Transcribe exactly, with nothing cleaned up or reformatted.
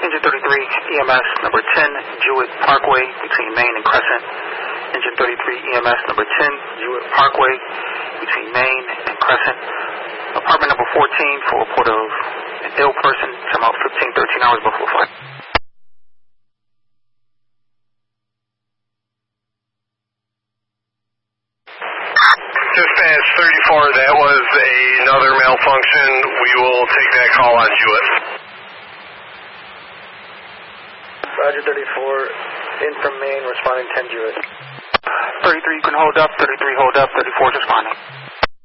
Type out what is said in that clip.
Engine thirty-three, E M S number ten, Jewett Parkway between Main and Crescent. Engine thirty-three, E M S number ten, Jewett Parkway between Main and Crescent. Apartment number fourteen for a report of an ill person. Come out fifteen, thirteen hours before flight. Dispatch thirty-four, that was another malfunction. We will take that call on Jewett. Roger thirty-four, in from Maine, responding ten Jewett. thirty-three, you can hold up. thirty-three, hold up. thirty-four is responding.